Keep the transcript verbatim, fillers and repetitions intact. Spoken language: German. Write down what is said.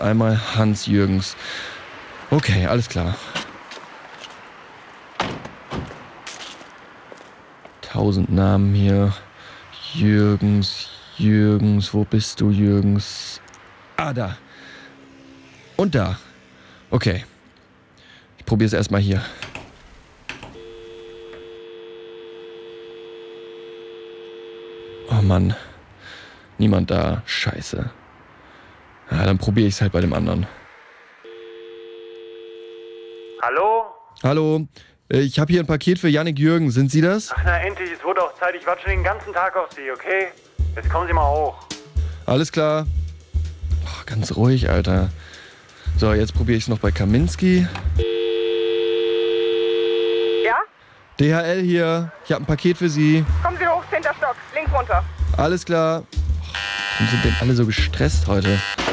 einmal Hans Jürgens. Okay, alles klar. Tausend Namen hier. Jürgens, Jürgens, wo bist du, Jürgens? Ah, da. Und da. Okay. Ich probiere es erstmal hier. Oh Mann. Niemand da. Scheiße. Ja, dann probiere ich es halt bei dem anderen. Hallo? Hallo. Ich habe hier ein Paket für Jannik Jürgen. Sind Sie das? Ach na endlich, es wurde auch Zeit. Ich warte schon den ganzen Tag auf Sie, okay? Jetzt kommen Sie mal hoch. Alles klar. Oh, ganz ruhig, Alter. So, jetzt probiere ich es noch bei Kaminski. Ja? D H L hier. Ich habe ein Paket für Sie. Kommen Sie hoch, zehnter Stock, links runter. Alles klar. Warum sind denn alle so gestresst heute?